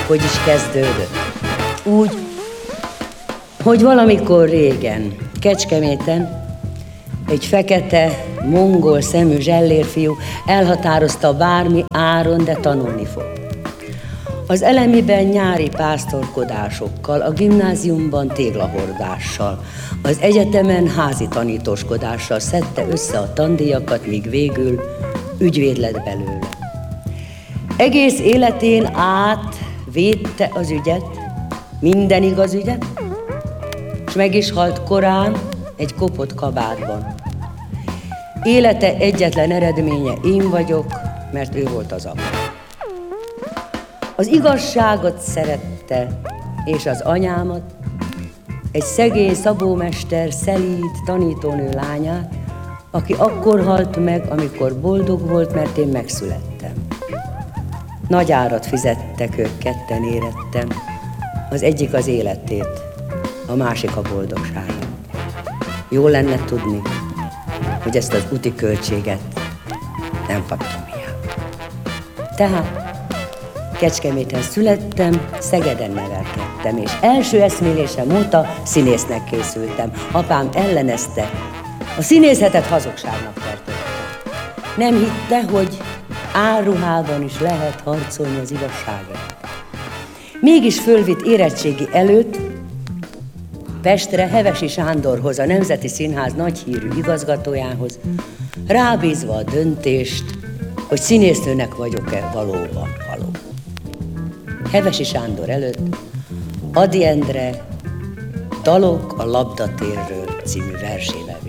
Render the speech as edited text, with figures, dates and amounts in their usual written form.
hogy is kezdődött. Úgy, hogy valamikor régen, Kecskeméten egy fekete, mongol szemű zsellérfiú elhatározta bármi áron, de tanulni fog. Az elemiben nyári pásztorkodásokkal, a gimnáziumban téglahordással, az egyetemen házi tanítóskodással szedte össze a tandíjakat, míg végül ügyvéd lett belőle. Egész életén át védte az ügyet, minden igaz ügyet, és meg is halt korán egy kopott kabátban. Élete egyetlen eredménye én vagyok, mert ő volt az apa. Az igazságot szerette, és az anyámat, egy szegény szabómester szelíd tanítónő lányát, aki akkor halt meg, amikor boldog volt, mert én megszülettem. Nagy árat fizettek ők ketten, érettem, az egyik az életét, a másik a boldogságot. Jó lenne tudni, hogy ezt az úti költséget nem kaptam hiába. Tehát Kecskeméten születtem, Szegeden nevelkedtem, és első eszmélésem óta színésznek készültem. Apám ellenezte, a színészetet hazugságnak tartotta. Nem hitte, hogy álruhában is lehet harcolni az igazságért. Mégis fölvitt érettségi előtt Pestre Hevesi Sándorhoz, a Nemzeti Színház nagyhírű igazgatójához, rábízva a döntést, hogy színésznőnek vagyok-e valóban való. Hevesi Sándor előtt Ady Endre Dalok a labdatérről című versével